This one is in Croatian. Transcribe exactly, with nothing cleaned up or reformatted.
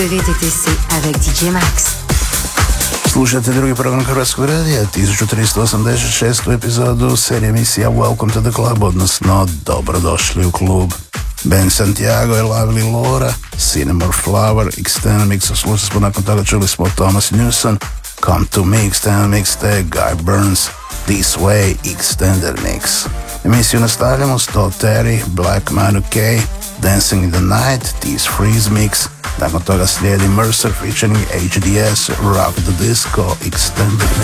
R T T C avec D J Max. Slušajte drugi program Hrvatskog radija, tisuću tristo osamdeset šestu epizodu serije emisija Welcome to the Club, odnosno Dobrodošli u klub. Ben Santiago i Lovely Laura, Cinnamon Flower, Extended Mix, slušali smo nakon toga, čuli smo Thomas Newson, Come to Me, Extended Mix, te Guy Burns, This Way, Extended Mix. Emisiju nastavljamo s Todd Terry, Black Manu K, Dancing in the Night, This Freeze Mix, nakon toga slijedi Mercer featuring H D S, Rock the Disco, Extended Mix.